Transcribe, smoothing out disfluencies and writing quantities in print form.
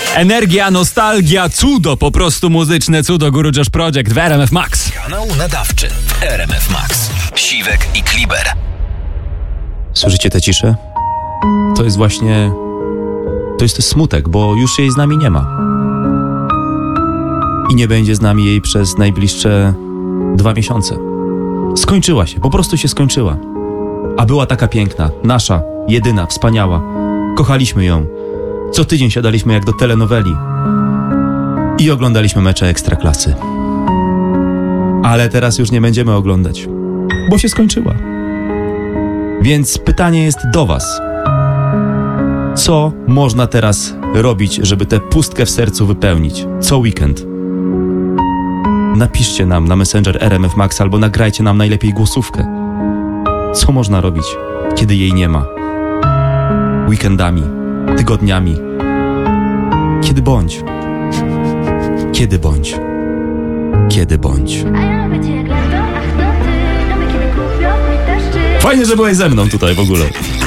Energia, nostalgia, cudo, po prostu muzyczne cudo. Guru Josh Project w RMF Max. Kanał nadawczy w RMF Max. Siwek i Kliber. Słyszycie tę ciszę? To jest właśnie... To jest smutek, bo już jej z nami nie ma. I nie będzie z nami jej przez najbliższe 2 miesiące. Skończyła się, po prostu się skończyła. A była taka piękna, nasza, jedyna, wspaniała. Kochaliśmy ją. Co tydzień siadaliśmy jak do telenoweli i oglądaliśmy mecze Ekstraklasy. Ale teraz już nie będziemy oglądać, bo się skończyła. Więc pytanie jest do was. Co można teraz robić, żeby tę pustkę w sercu wypełnić? Co weekend? Napiszcie nam na Messenger RMF Max albo nagrajcie nam najlepiej głosówkę. Co można robić, kiedy jej nie ma? Weekendami, tygodniami. Kiedy bądź. Kiedy bądź. Kiedy bądź. Fajnie, że byłeś ze mną tutaj w ogóle.